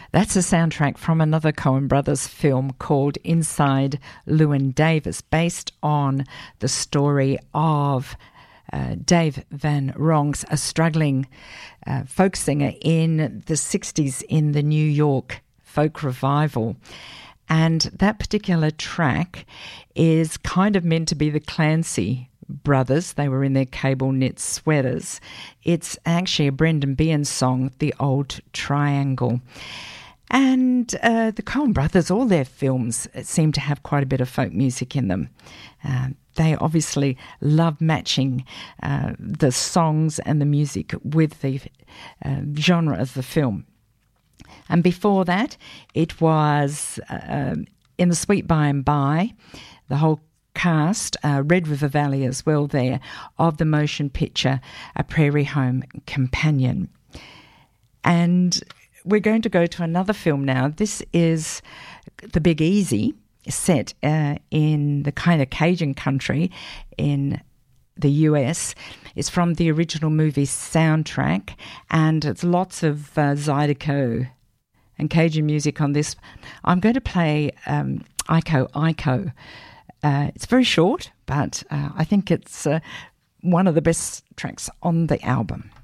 That's a soundtrack from another Coen Brothers film called Inside Llewyn Davis, based on the story of Dave Van Ronks, a struggling folk singer in the 60s in the New York folk revival. And that particular track is kind of meant to be the Clancy brothers. They were in their cable knit sweaters. It's actually a Brendan Behan song, The Old Triangle. And the Coen brothers, all their films seem to have quite a bit of folk music in them. They obviously love matching the songs and the music with the genre of the film. And before that, it was in The Sweet By and By, the whole cast, Red River Valley as well there, of the motion picture A Prairie Home Companion. And we're going to go to another film now. This is The Big Easy, set in the kind of Cajun country in the US. It's from the original movie soundtrack, and it's lots of Zydeco and Cajun music on this. I'm going to play Iko Iko. It's very short, but I think it's one of the best tracks on the album.